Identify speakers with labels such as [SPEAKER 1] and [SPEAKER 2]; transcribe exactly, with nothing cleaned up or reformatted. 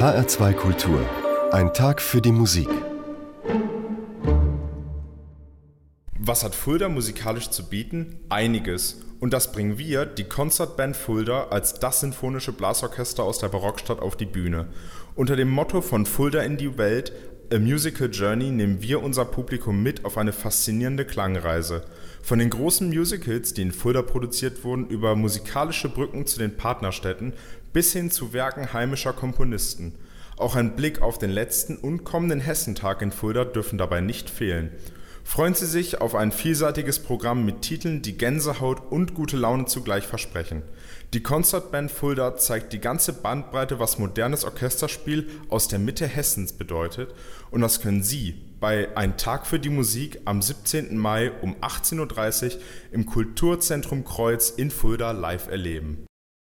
[SPEAKER 1] H R zwei Kultur. Ein Tag für die Musik.
[SPEAKER 2] Was hat Fulda musikalisch zu bieten? Einiges. Und das bringen wir, die Konzertband Fulda, als das sinfonische Blasorchester aus der Barockstadt auf die Bühne. Unter dem Motto von Fulda in die Welt, A Musical Journey, nehmen wir unser Publikum mit auf eine faszinierende Klangreise. Von den großen Musicals, die in Fulda produziert wurden, über musikalische Brücken zu den Partnerstädten bis hin zu Werken heimischer Komponisten. Auch ein Blick auf den letzten und kommenden Hessentag in Fulda dürfen dabei nicht fehlen. Freuen Sie sich auf ein vielseitiges Programm mit Titeln, die Gänsehaut und gute Laune zugleich versprechen. Die Konzertband Fulda zeigt die ganze Bandbreite, was modernes Orchesterspiel aus der Mitte Hessens bedeutet, und das können Sie bei Ein Tag für die Musik am siebzehnten Mai um achtzehn Uhr dreißig im Kulturzentrum Kreuz in Fulda live erleben.